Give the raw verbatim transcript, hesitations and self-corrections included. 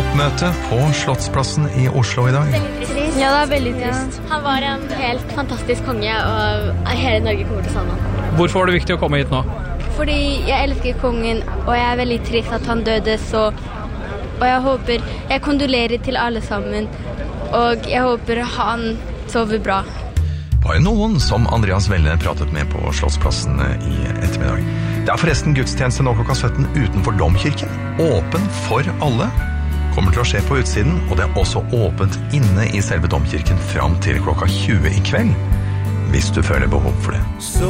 oppmøte på Slottsplassen i Oslo i dag. Veldig trist. Ja, det er veldig trist. Han var en helt fantastisk konge, og hele Norge kommer til å savne han. Hvorfor var det viktig å komme hit nå? Fordi jeg elsker kongen, og jeg er veldig trist at han døde, så... Og jeg håper... Jeg kondolerer til alle sammen, og jeg håper han sover bra. Bare noen som Andreas Welle pratet med på Slottsplassen i ettermiddag. Det er forresten gudstjeneste nå klokka sytten utenfor Domkirken. Åpen for alle. Kommer til å skje på utsiden, og det er også åpent inne i selve Domkirken fram til klokka tjue i kveld, hvis du føler behov for det.